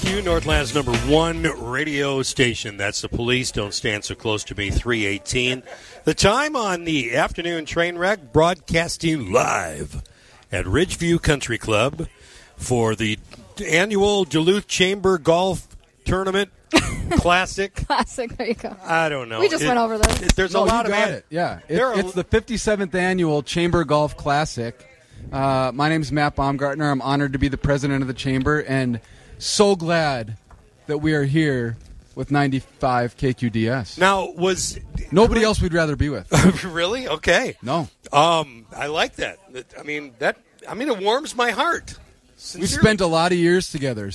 KQ, Northland's #1 radio station. That's the Police. Don't stand so close to me, 3:18. The time on the afternoon train wreck, broadcasting live at Ridgeview Country Club for the annual Duluth Chamber Golf Tournament Classic. Classic, there you go. I don't know. We just went over this. There's a lot of it. Yeah, it's the 57th annual Chamber Golf Classic. My name's Matt Baumgartner. I'm honored to be the president of the Chamber, and so glad that we are here with 95 KQDS. Now, nobody else we'd rather be with. Really? Okay. No. I like that. I mean, it warms my heart. Sincerely. We've spent a lot of years together.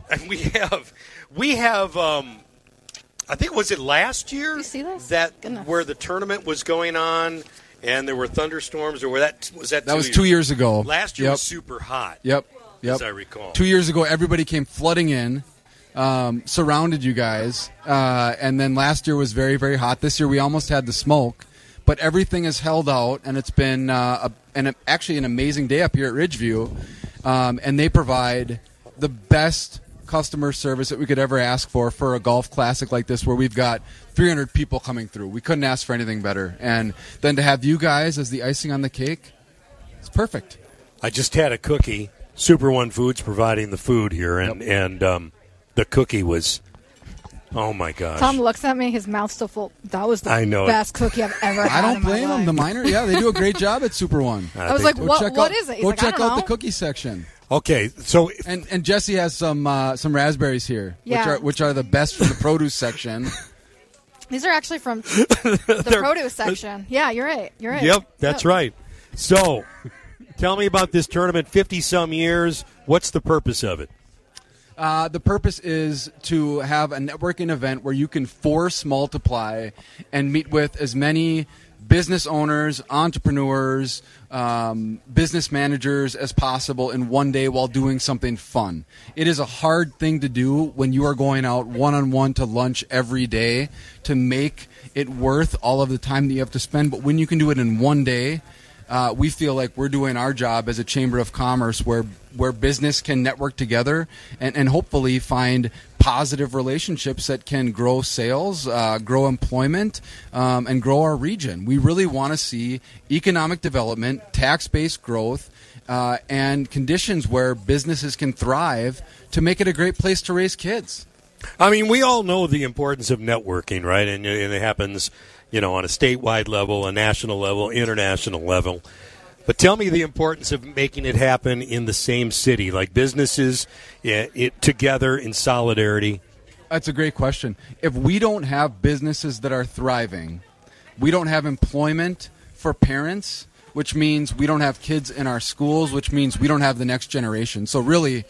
We have. I think was it last year you see this? Where the tournament was going on. And there were thunderstorms, or was that? That was 2 years ago. Last year was super hot. Yep. As I recall. 2 years ago, everybody came flooding in, surrounded you guys, and then last year was very, very hot. This year we almost had the smoke, but everything has held out, and it's been actually an amazing day up here at Ridgeview, and they provide the best customer service that we could ever ask for a golf classic like this, where we've got 300 people coming through. We couldn't ask for anything better. And then to have you guys as the icing on the cake, it's perfect. I just had a cookie. Super One Foods providing the food here, and the cookie was, oh my gosh. Tom looks at me, his mouth's still full. That was the best cookie I've ever had. I don't blame him. The minor, they do a great job at Super One. I was like, what is it? He's go check out the cookie section. Okay, so and Jesse has some raspberries here, yeah. which are the best from the produce section. These are actually from the produce section. Yeah, you're right. Yep, that's right. So, tell me about this tournament. 50-some years. What's the purpose of it? The purpose is to have a networking event where you can force multiply and meet with as many business owners, entrepreneurs, business managers as possible in one day while doing something fun. It is a hard thing to do when you are going out one-on-one to lunch every day to make it worth all of the time that you have to spend. But when you can do it in one day, we feel like we're doing our job as a Chamber of Commerce where business can network together and hopefully find positive relationships that can grow sales, grow employment, and grow our region. We really want to see economic development, tax-based growth, and conditions where businesses can thrive to make it a great place to raise kids. I mean, we all know the importance of networking, right? And it happens, on a statewide level, a national level, international level. But tell me the importance of making it happen in the same city, like businesses together in solidarity. That's a great question. If we don't have businesses that are thriving, we don't have employment for parents, which means we don't have kids in our schools, which means we don't have the next generation. So really,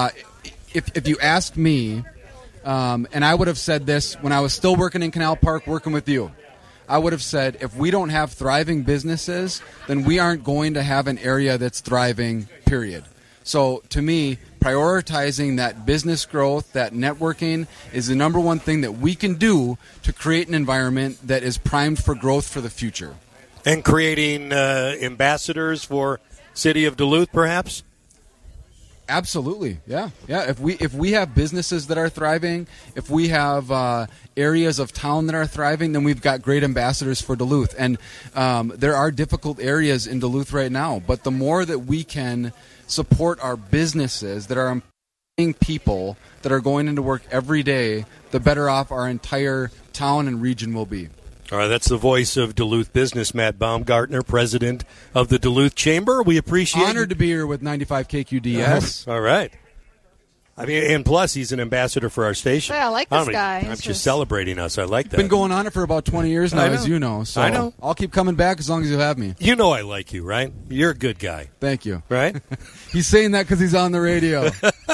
if you ask me, and I would have said this when I was still working in Canal Park, working with you, I would have said, if we don't have thriving businesses, then we aren't going to have an area that's thriving, period. So to me, prioritizing that business growth, that networking, is the number one thing that we can do to create an environment that is primed for growth for the future. And creating ambassadors for City of Duluth, perhaps? Absolutely, yeah. If we have businesses that are thriving, if we have areas of town that are thriving, then we've got great ambassadors for Duluth. And there are difficult areas in Duluth right now, but the more that we can support our businesses that are employing people that are going into work every day, the better off our entire town and region will be. All right, that's the voice of Duluth business, Matt Baumgartner, president of the Duluth Chamber. We appreciate Honored to be here with 95 KQDS. All right. I mean, and plus, he's an ambassador for our station. Yeah, I like this guy. I'm just celebrating us. I like that. Been going on it for about 20 years now, as you know. So I know. I'll keep coming back as long as you have me. You know I like you, right? You're a good guy. Thank you. Right? He's saying that because he's on the radio.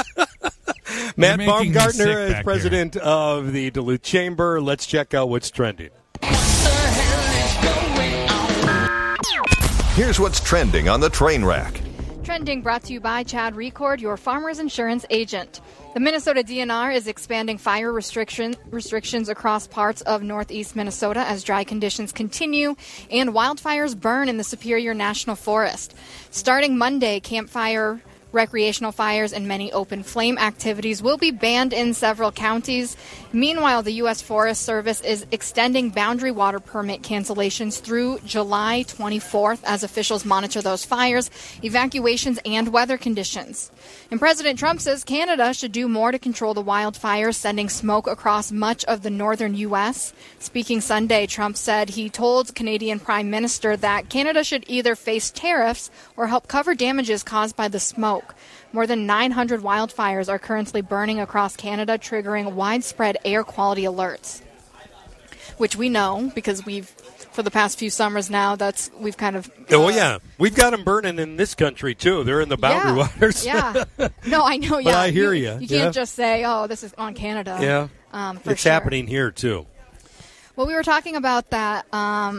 Matt Baumgartner is president of the Duluth Chamber. Let's check out what's trending. Here's what's trending on the train rack. Trending brought to you by Chad Record, your farmer's insurance agent. The Minnesota DNR is expanding fire restrictions across parts of northeast Minnesota as dry conditions continue and wildfires burn in the Superior National Forest. Starting Monday, campfire Recreational fires and many open flame activities will be banned in several counties. Meanwhile, the U.S. Forest Service is extending boundary water permit cancellations through July 24th as officials monitor those fires, evacuations, and weather conditions. And President Trump says Canada should do more to control the wildfires, sending smoke across much of the northern U.S. Speaking Sunday, Trump said he told Canadian Prime Minister that Canada should either face tariffs or help cover damages caused by the smoke. More than 900 wildfires are currently burning across Canada, triggering widespread air quality alerts, which we know because for the past few summers now, we've kind of... We've got them burning in this country, too. They're in the boundary waters. Yeah. No, I know, But I hear you. You can't just say, this is on Canada. Yeah. It's sure. happening here, too. Well, we were talking about that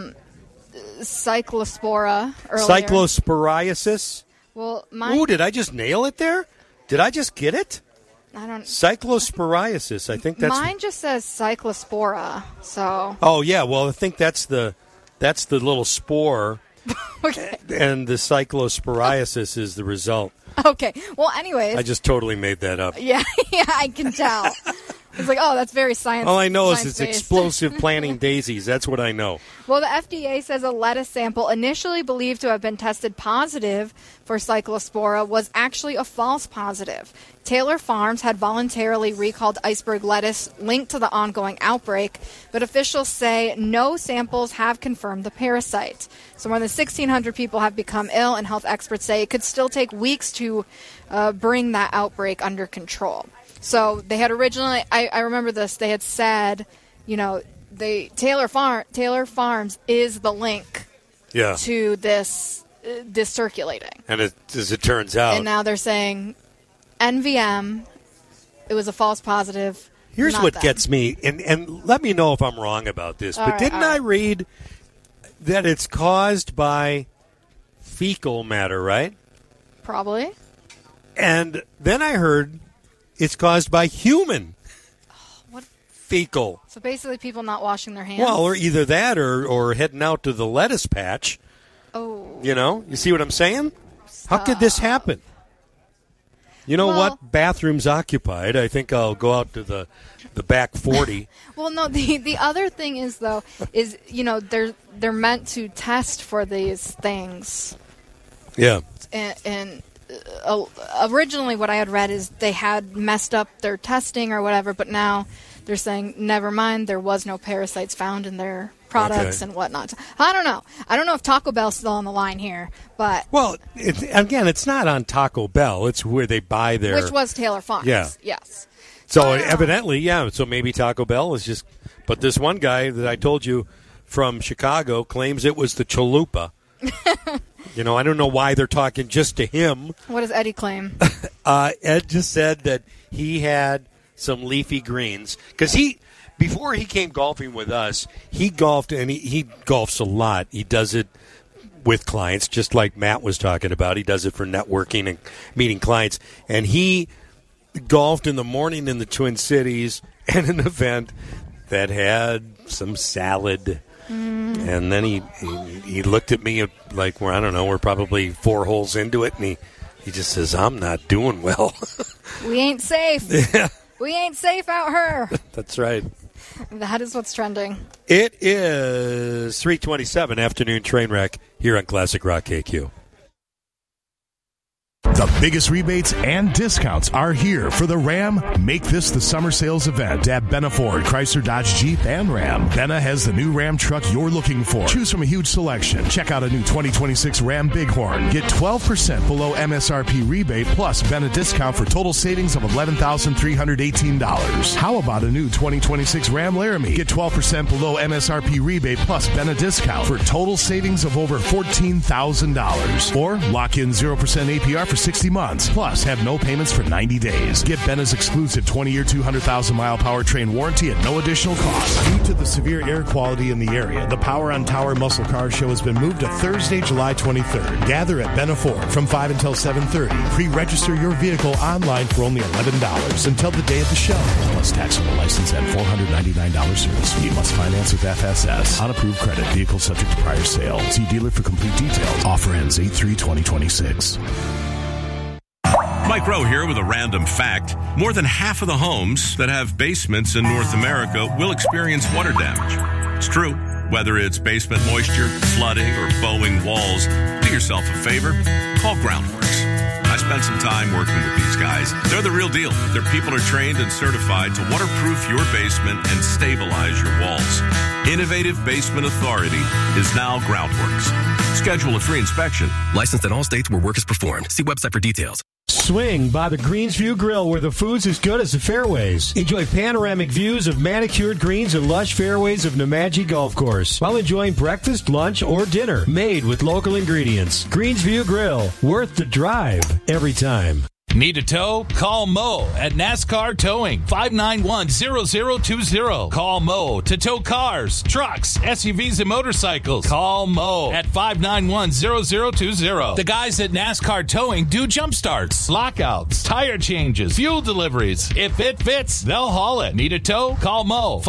cyclospora earlier. Cyclosporiasis? Well, Ooh, did I just nail it there? Did I just get it? I don't... Cyclosporiasis. I think that's... Mine just says cyclospora, so... Oh, yeah. Well, I think that's the little spore. Okay. And the cyclosporiasis is the result. Okay. Well, anyways... I just totally made that up. Yeah, I can tell. It's like, that's very science. All I know is it's based. explosive planting daisies. That's what I know. Well, the FDA says a lettuce sample initially believed to have been tested positive for cyclospora was actually a false positive. Taylor Farms had voluntarily recalled iceberg lettuce linked to the ongoing outbreak, but officials say no samples have confirmed the parasite. So more than 1,600 people have become ill, and health experts say it could still take weeks to bring that outbreak under control. So they had originally, I remember this, they had said, Taylor Farms is the link to this circulating. And as it turns out. And now they're saying NVM, it was a false positive. Here's what gets me, and let me know if I'm wrong about this, but didn't I read that it's caused by fecal matter, right? Probably. And then I heard it's caused by human fecal. So basically people not washing their hands? Well, or either that or heading out to the lettuce patch. Oh. You see what I'm saying? How could this happen? You know what? Bathroom's occupied. I think I'll go out to the back 40. Well, no, the other thing is, though, is, they're meant to test for these things. Yeah. And originally what I had read is they had messed up their testing or whatever, but now they're saying, never mind, there was no parasites found in their products and whatnot. I don't know. I don't know if Taco Bell's still on the line here, but... Well, it's not on Taco Bell. It's where they buy their... Which was Taylor Farms. Yeah. Yes. So evidently, so maybe Taco Bell is just... But this one guy that I told you from Chicago claims it was the chalupa. I don't know why they're talking just to him. What does Eddie claim? Ed just said that he had some leafy greens. Because before he came golfing with us, he golfed, and he golfs a lot. He does it with clients, just like Matt was talking about. He does it for networking and meeting clients. And he golfed in the morning in the Twin Cities at an event that had some salad. And then he looked at me like, we're probably 4 holes into it, and he just says, I'm not doing well. We ain't safe. Yeah. We ain't safe out here. That's right. That is what's trending. It is 3:27 afternoon train wreck here on Classic Rock KQ. The biggest rebates and discounts are here for the Ram Make This the Summer Sales event at Benna Ford, Chrysler, Dodge, Jeep, and Ram. Benna has the new Ram truck you're looking for. Choose from a huge selection. Check out a new 2026 Ram Bighorn. Get 12% below MSRP rebate plus Benna discount for total savings of $11,318. How about a new 2026 Ram Laramie? Get 12% below MSRP rebate plus Benna discount for total savings of over $14,000. Or lock in 0% APR for 60 months, plus have no payments for 90 days. Get Benna's exclusive 20-year, 200,000-mile powertrain warranty at no additional cost. Due to the severe air quality in the area, the Power on Tower Muscle Car Show has been moved to Thursday, July 23rd. Gather at Benna Ford from 5 until 7:30. Pre-register your vehicle online for only $11 until the day of the show. Plus taxable license and $499 service fee. Must finance with FSS. On approved credit. Vehicle subject to prior sale. See dealer for complete details. Offer ends 8/3/2026. Mike Rowe here with a random fact. More than half of the homes that have basements in North America will experience water damage. It's true. Whether it's basement moisture, flooding, or bowing walls, do yourself a favor. Call Groundworks. I spent some time working with these guys. They're the real deal. Their people are trained and certified to waterproof your basement and stabilize your walls. Innovative Basement Authority is now Groundworks. Schedule a free inspection. Licensed in all states where work is performed. See website for details. Swing by the Greensview Grill, where the food's as good as the fairways. Enjoy panoramic views of manicured greens and lush fairways of Nemadji Golf Course while enjoying breakfast, lunch, or dinner made with local ingredients. Greensview Grill, worth the drive every time. Need a tow? Call Mo at NASCAR Towing, 591-0020. Call Mo to tow cars, trucks, SUVs, and motorcycles. Call Mo at 591-0020. The guys at NASCAR Towing do jump starts, lockouts, tire changes, fuel deliveries. If it fits, they'll haul it. Need a tow? Call Mo,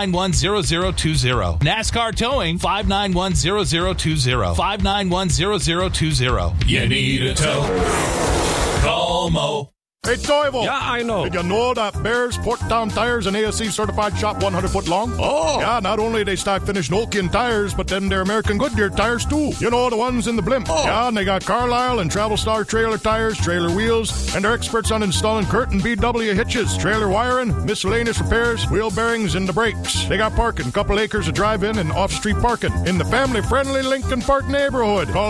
591-0020. NASCAR Towing, 591-0020. 591-0020. You need a tow? Call Mo. Hey, Toivo. Yeah, I know. Did you know that Bears Porttown Tires and ASC certified shop 100 foot long? Oh. Yeah, not only they stock finished Nokian tires, but then they're American Goodyear tires too. You know, the ones in the blimp. Oh. Yeah, and they got Carlisle and Travel Star trailer tires, trailer wheels, and they're experts on installing Curtin BW hitches, trailer wiring, miscellaneous repairs, wheel bearings, and the brakes. They got parking, couple acres of drive-in and off-street parking in the family-friendly Lincoln Park neighborhood. Call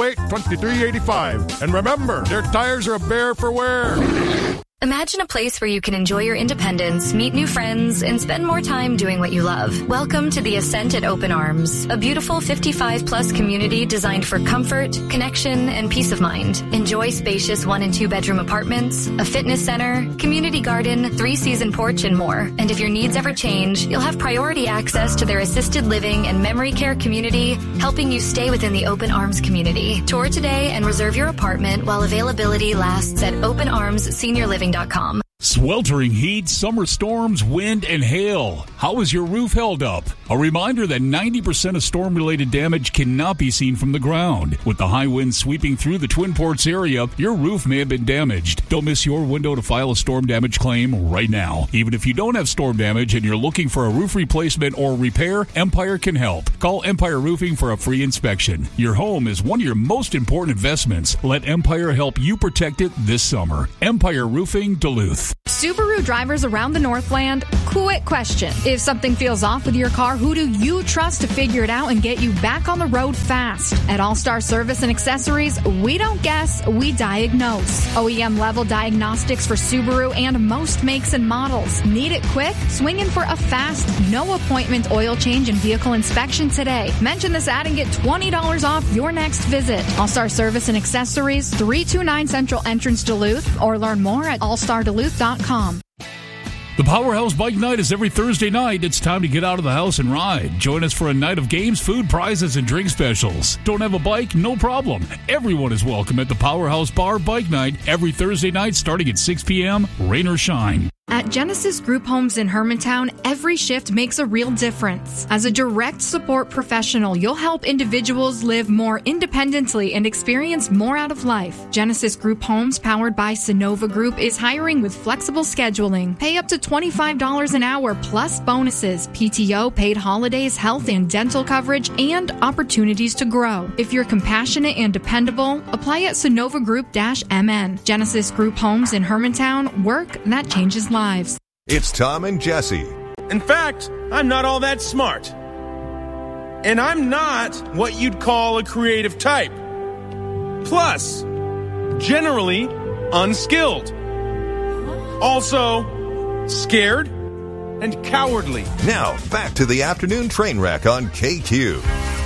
628-2385. And remember, their tires are a bear for wear. Imagine a place where you can enjoy your independence, meet new friends, and spend more time doing what you love. Welcome to the Ascent at Open Arms, a beautiful 55-plus community designed for comfort, connection, and peace of mind. Enjoy spacious 1- and 2-bedroom apartments, a fitness center, community garden, 3-season porch, and more. And if your needs ever change, you'll have priority access to their assisted living and memory care community, helping you stay within the Open Arms community. Tour today and reserve your apartment while availability lasts at openarmsseniorliving.com. Sweltering heat, summer storms, wind, and hail. How is your roof held up? A reminder that 90% of storm-related damage cannot be seen from the ground. With the high winds sweeping through the Twin Ports area, your roof may have been damaged. Don't miss your window to file a storm damage claim right now. Even if you don't have storm damage and you're looking for a roof replacement or repair, Empire can help. Call Empire Roofing for a free inspection. Your home is one of your most important investments. Let Empire help you protect it this summer. Empire Roofing, Duluth. Subaru drivers around the Northland, quick question. If something feels off with your car, who do you trust to figure it out and get you back on the road fast? At All Star Service and Accessories, we don't guess, we diagnose. OEM level diagnostics for Subaru and most makes and models. Need it quick? Swing in for a fast, no appointment oil change and vehicle inspection today. Mention this ad and get $20 off your next visit. All Star Service and Accessories, 329 Central Entrance, Duluth, or learn more at allstarduluth.com. The Powerhouse Bike Night is every Thursday night. It's time to get out of the house and ride. Join us for a night of games, food, prizes, and drink specials. Don't have a bike? No problem. Everyone is welcome at the Powerhouse Bar Bike Night every Thursday night starting at 6 p.m., rain or shine. At Genesis Group Homes in Hermantown, every shift makes a real difference. As a direct support professional, you'll help individuals live more independently and experience more out of life. Genesis Group Homes, powered by Sonova Group, is hiring with flexible scheduling. Pay up to $25 an hour plus bonuses, PTO, paid holidays, health and dental coverage, and opportunities to grow. If you're compassionate and dependable, apply at SonovaGroup-MN. Genesis Group Homes in Hermantown, work that changes lives. It's Tom and Jesse. In fact, I'm not all that smart. And I'm not what you'd call a creative type. Plus, generally unskilled. Also, scared and cowardly. Now, back to the afternoon train wreck on KQ.